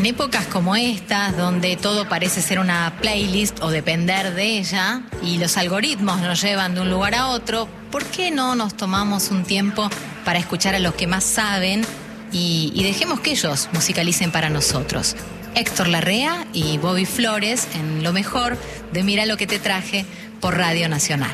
En épocas como estas, donde todo parece ser una playlist o depender de ella, y los algoritmos nos llevan de un lugar a otro, ¿por qué no nos tomamos un tiempo para escuchar a los que más saben y dejemos que ellos musicalicen para nosotros? Héctor Larrea y Bobby Flores en lo mejor de Mira lo que te traje por Radio Nacional.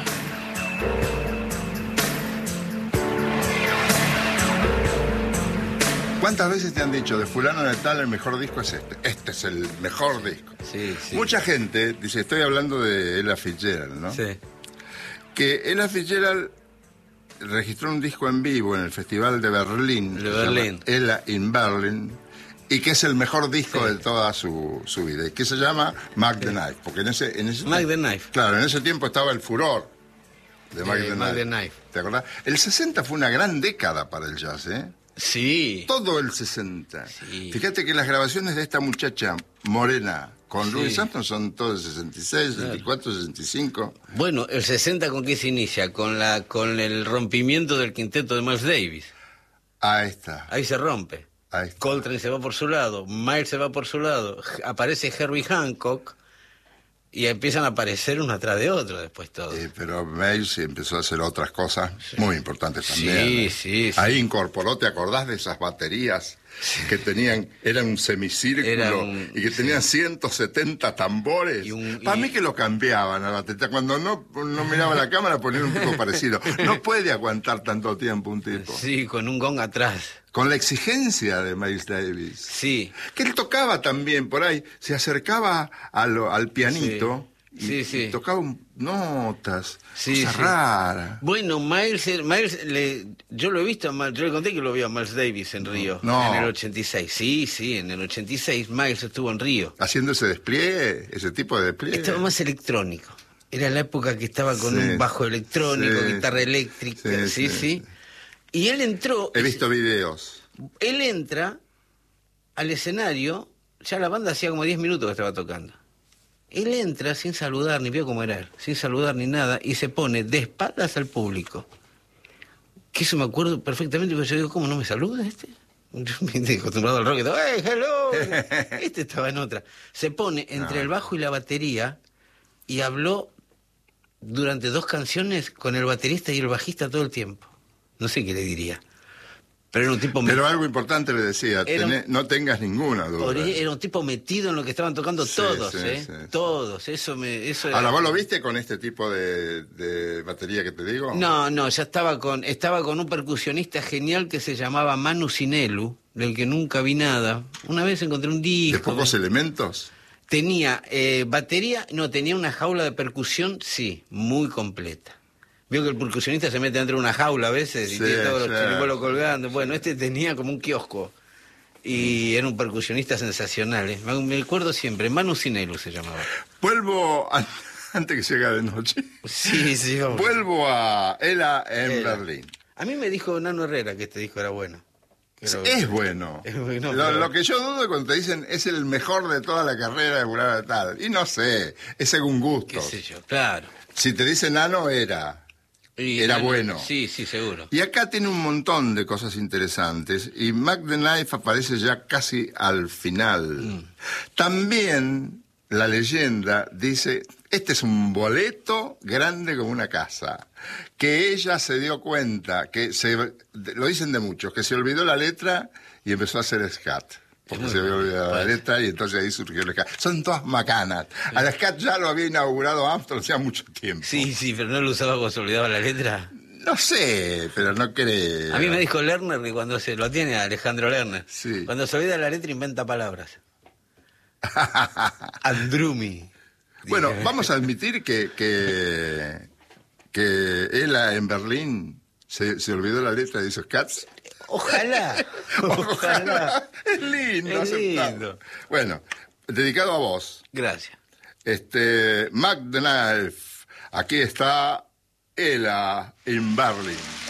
¿Cuántas veces te han dicho de fulano de tal el mejor disco es este? Este es el mejor disco. Sí, sí. Mucha gente dice, estoy hablando de Ella Fitzgerald, ¿no? Sí. Que Ella Fitzgerald registró un disco en vivo en el Festival de Berlín. De Berlín. Ella in Berlin. Y que es el mejor disco de toda su vida. Y que se llama Mac the Knife. Porque en ese Mac the Knife. Claro, en ese tiempo estaba el furor de Mac the Knife. ¿Te acordás? El 60 fue una gran década para el jazz, ¿eh? Sí. Todo el 60. Sí. Fíjate que las grabaciones de esta muchacha morena con Louis Armstrong son todos 66, 64, 65. Bueno, el 60 ¿con qué se inicia? Con el rompimiento del quinteto de Miles Davis. Ahí está. Ahí se rompe. Ahí está. Coltrane se va por su lado, Miles se va por su lado, aparece Herbie Hancock y empiezan a aparecer uno atrás de otro después todo. Pero Miles empezó a hacer otras cosas muy importantes también. Sí. Ahí incorporó, ¿te acordás de esas baterías que tenían, eran un semicírculo y que tenían 170 tambores? Para mí que lo cambiaban a la batería. Cuando no miraba la cámara ponían un tipo parecido. No puede aguantar tanto tiempo un tipo. Sí, con un gong atrás. Con la exigencia de Miles Davis. Sí. Que él tocaba también por ahí, se acercaba al pianito y tocaba notas, cosas raras. Bueno, yo lo he visto, yo le conté que lo vi a Miles Davis en Río, en el 86. Sí, en el 86 Miles estuvo en Río. Haciendo ese despliegue, ese tipo de despliegue. Estaba más electrónico. Era la época que estaba con un bajo electrónico, guitarra eléctrica, sí. Y él entró... He visto videos. Él entra al escenario, ya la banda hacía como 10 minutos que estaba tocando. Él entra sin saludar, ni vio cómo era él, sin saludar ni nada, y se pone de espaldas al público. Que eso me acuerdo perfectamente, porque yo digo, ¿cómo no me saluda este? Yo me he acostumbrado al rock, y digo, ¡hey, hello! Este estaba en otra. Se pone entre el bajo y la batería, y habló durante 2 canciones con el baterista y el bajista todo el tiempo. No sé qué le diría. Pero era un tipo... Pero algo importante le decía, no tengas ninguna duda. Era un tipo metido en lo que estaban tocando todos, todos. Eso Ahora, ¿vos lo viste con este tipo de batería que te digo? No, ya estaba con un percusionista genial que se llamaba Manu Sinelu, del que nunca vi nada. Una vez encontré un disco... ¿De pocos elementos? Tenía batería, tenía una jaula de percusión, sí, muy completa. Vio que el percusionista se mete dentro de una jaula a veces y tiene todos los chiribolos colgando. Bueno, este tenía como un kiosco y era un percusionista sensacional. Me acuerdo siempre, Manu Sinelu se llamaba. Vuelvo, antes que llegue de noche. Sí, vamos. Vuelvo a Ella en Berlín. A mí me dijo Nano Herrera que este disco era bueno. Es bueno. Lo que yo dudo cuando te dicen es el mejor de toda la carrera de fulano de tal. Y no sé, es según gusto. Qué sé yo, claro. Si te dice Nano, era bueno. Sí, seguro. Y acá tiene un montón de cosas interesantes. Y Mac the Knife aparece ya casi al final. También la leyenda dice, este es un boleto grande como una casa. Que ella se dio cuenta, lo dicen de muchos, que se olvidó la letra y empezó a hacer scat. Porque se había olvidado la letra y entonces ahí surgió el scat. Son todas macanas. Al scat ya lo había inaugurado Armstrong hacía mucho tiempo. Sí, pero no lo usaba cuando se olvidaba la letra. No sé, pero no creo. A mí me dijo Lerner que cuando se lo tiene Alejandro Lerner, cuando se olvida la letra inventa palabras. Andrumi. Bueno, vamos a admitir que Ella en Berlín se olvidó la letra de esos cats. Ojalá. Es lindo. Bueno, dedicado a vos. Gracias. Mac the Knife. Aquí está Ella en Berlin.